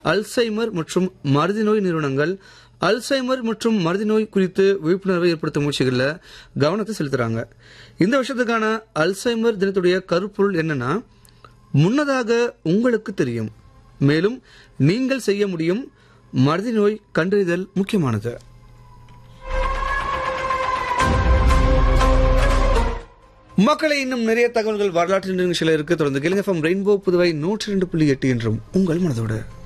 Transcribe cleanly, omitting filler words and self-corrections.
Alzheimer மற்றும் மறதி நோய் நிறுவனங்கள் அல்சைமர் மற்றும் மறதி நோய் குறித்து விழிப்புணர்வை ஏற்படுத்தும் முயற்சிகளில் கவனத்தை செலுத்துறாங்க. இந்த வருஷத்துக்கான அல்சைமர் தினத்துடைய கருப்பொருள் என்னன்னா, முன்னதாக உங்களுக்கு தெரியும், மேலும் நீங்கள் செய்ய முடியும். மறதி நோய் கண்டறிதல் முக்கியமானது. மக்களை இன்னும் நிறைய தகவல்கள் வரலாற்று நிகழ்ச்சியில் இருக்கு. தொடர்ந்து கேளுங்க. FM ரெயின்போ புதுவை 102.8 என்றும் உங்கள் மனதோடு.